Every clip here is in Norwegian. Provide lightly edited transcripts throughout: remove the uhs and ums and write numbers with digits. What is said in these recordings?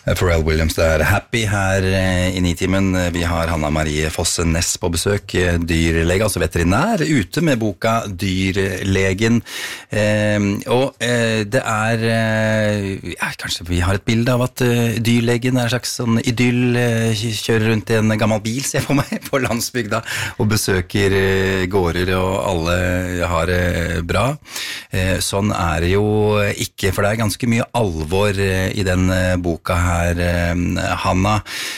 Pharrell Williams, det Happy her i Nitimen. Vi har Hanna Marie Fosse Næss på besøk, dyrlege, altså veterinær, ute med boka Dyrlegen. Og det kanskje vi har et bilde av at dyrlegen en slags sånn idyll, kjører rundt i en gammel bil, ser jeg for meg, på landsbygda, og besøker gårder, og alle har det bra. Sånn det jo ikke, for det ganske mye alvor i den boka her, Hanna.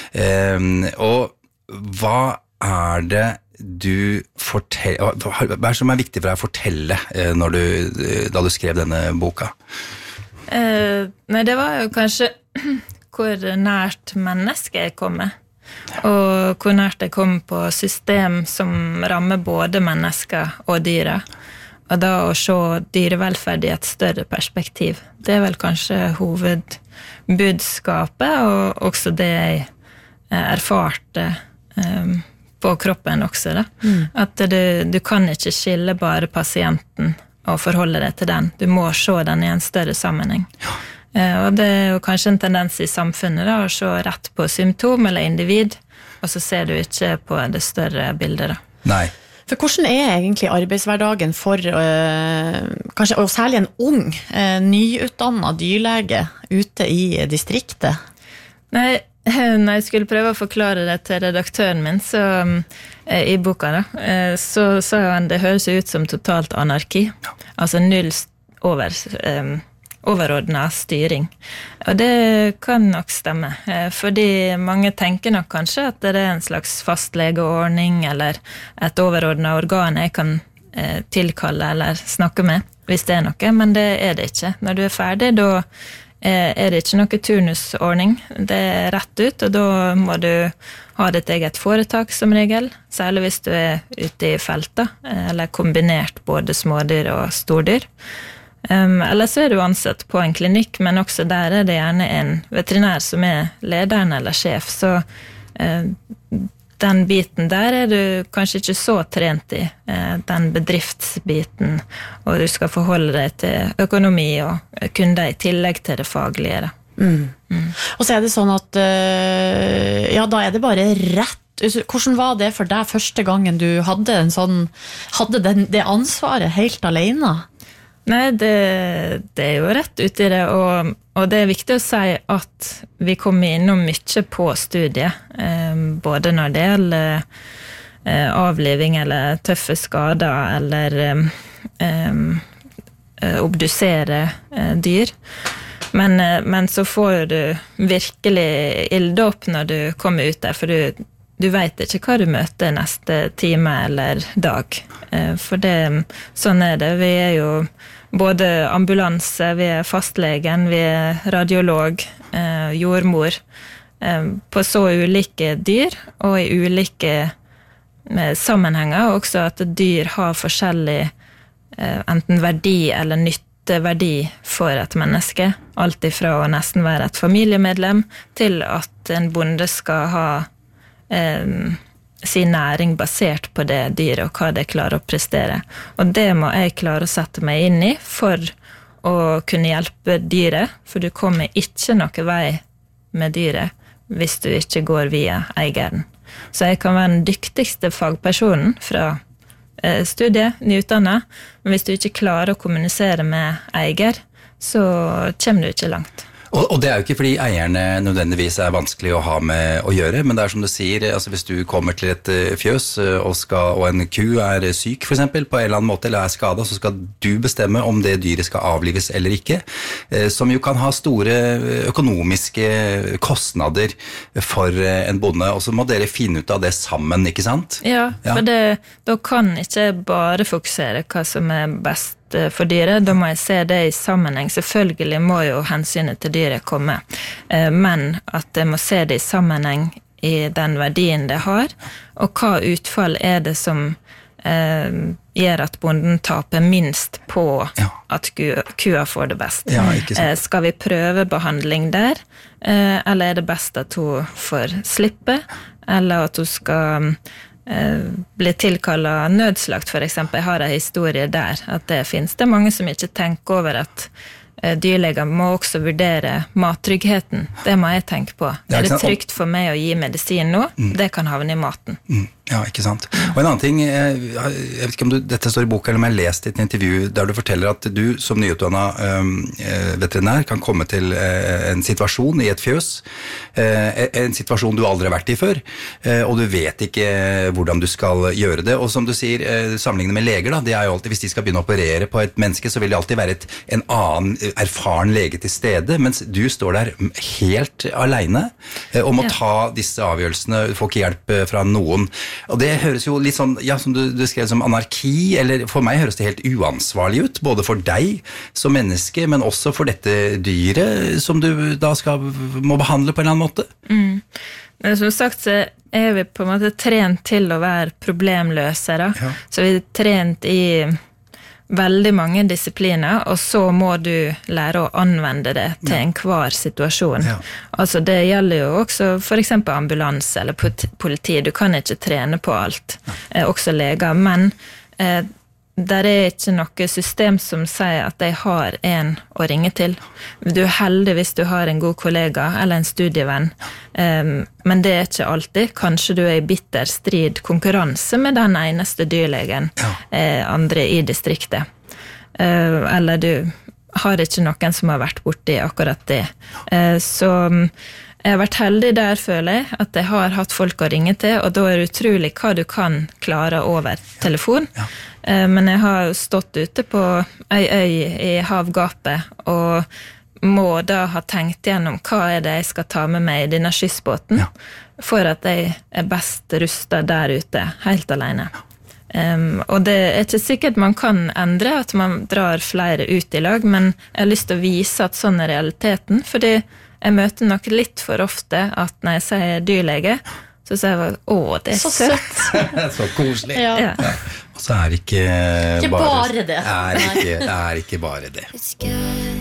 Og hva det du forteller, hva som viktig for deg å fortelle da du skrev denne boka? Nei, det var jo kanskje hvor nært mennesket jeg kom med, og hvor nært jeg kom på system som rammer både mennesker og dyra. Og da å se dyrevelferd i et større perspektiv. Det vel kanskje hovedbudskapet, og også det jeg erfarte på kroppen også. Da. At du kan ikke skille bare pasienten og forholde deg til den. Du må se den i en større sammenheng. Og det jo kanskje en tendens i samfunnet da, å se rett på symptom eller individ, og så ser du ikke på det større bildet. Da. Nei. For hvordan egentlig arbeidshverdagen for kanskje, og særlig en ung, nyutdannet dyrlege ute i distriktet? Nei, når jeg skulle prøve å forklare det til redaktøren min så, i boka, da, så sa han det høres ut som totalt anarki. Altså null overordnet styring. Og det kan nok stemme, fordi mange tenker nok kanskje at det en slags fastlegeordning eller et overordnet organ jeg kan tilkalle eller snakke med, hvis det noe, men det det ikke. Når du ferdig, da det ikke noe turnusordning. Det rett ut, og da må du ha ditt eget foretak som regel, særlig hvis du ute i feltet, eller kombinert både smådyr og stordyr. Eller så du ansatt på en klinikk, men også der det gjerne en veterinær som lederen eller sjef, så den biten der du kanskje ikke så trent i, den bedriftsbiten, og du skal forholde deg til økonomi og kunder i tillegg til det faglige. Og så det sånn at ja, da det bare rett. Hvordan var det for deg første gangen du hadde det ansvaret helt alene? Nei, det jo rett ut i det, og det viktig å si at vi kommer innom mye på studiet, både når det gjelder avliving eller tøffe skader, eller obdusere dyr. Men så får du virkelig ilde opp når du kommer ut der, for du vet ikke hva du møter neste time eller dag. For sånn det. Vi jo både ambulanse, vi fastlegen, vi radiolog, jordmor, på så ulike dyr, og i ulike sammenhenger, også at dyr har forskjellig enten verdi eller nytteverdi for et menneske, alt ifra å nesten være et familiemedlem, til at en bonde skal ha sin næring basert på det dyret og hva det klarer å prestere. Og det må jeg klare å sette meg inn i for å kunne hjelpe dyret, for du kommer ikke noe vei med dyret hvis du ikke går via eieren. Så jeg kan være den dyktigste fagpersonen fra studiet, nyutdannet, men hvis du ikke klarer å kommunisere med eier, så kommer du ikke langt. Og det jo ikke fordi eierne nødvendigvis vanskelig å ha med å gjøre, men det som du sier, altså hvis du kommer til et fjøs og en ku syk for eksempel, på en eller annen måte, eller skadet, så skal du bestemme om det dyret skal avlives eller ikke, som jo kan ha store økonomiske kostnader for en bonde, og så må dere finne ut av det sammen, ikke sant? Ja, for da kan ikke bare fokusere hva som best for dyret, da må jeg se det i sammenheng. Selvfølgelig må jo hensynet til dyret komme, men at jeg må se det i sammenheng i den verdien det har, og hva utfall det som gjør at bonden taper minst på at kua får det best. Skal vi prøve behandling der, eller det best at hun får slippe, eller at hun skal bli tilkallet nødslagt, for eksempel. Jeg har en historie der, at det finnes det mange som ikke tenker over at dyrleger må også vurdere mattryggheten. Det må jeg tenke på. Er det trygt for meg å gi medisin nå? Det kan havne i maten. Ja, ikke sant. Og en annen ting, jeg vet ikke om dette står i boka, eller om jeg har lest i et intervju der du forteller at du som nyutdannet veterinær kan komme til en situasjon i et fjøs, en situasjon du aldri har vært i før, og du vet ikke hvordan du skal gjøre det. Og som du sier, sammenlignet med leger, da, det er jo alltid, hvis de skal begynne å operere på et menneske, så vil det alltid være en annen erfaren lege til stede, mens du står der helt alene og må ta disse avgjørelsene, du får ikke hjelp fra noen. Og det høres jo litt sånn, ja, som du skrev, som anarki, eller for meg høres det helt uansvarlig ut, både for deg som menneske, men også for dette dyret som du da må behandle på en eller annen måte. Men som sagt så er vi på en måte trent til å være problemløsere, så vi er trent i veldig mange disipliner, og så må du lære å anvende det til enhver situasjon. Altså det gjelder jo også for eksempel ambulanse eller politi. Du kan ikke trene på alt, også leger, men der er ikke noe system som sier at de har en å ringe til. Du er heldig hvis du har en god kollega eller en studievenn, men det er ikke alltid. Kanskje du er i bitter strid konkurranse med den eneste dyrlegen andre i distriktet. Eller du har ikke noen som har vært borti akkurat det. Så jeg har vært heldig der, føler jeg, at jeg har hatt folk å ringe til, og da er det utrolig hva du kan klare over telefon. Men jeg har jo stått ute på ei øy i havgapet, og må da ha tenkt gjennom hva er det jeg skal ta med meg i denne skyssbåten, for at jeg er best rustet der ute, helt alene. Og det er ikke sikkert man kan endre at man drar flere ut i lag, men jeg har lyst til å vise at sånn er realiteten, fordi jeg møter nok litt for ofte at når jeg sier dyrlege, så sier jeg, det er så søtt. Så koselig. Og så er det ikke bare det. Det er ikke bare det.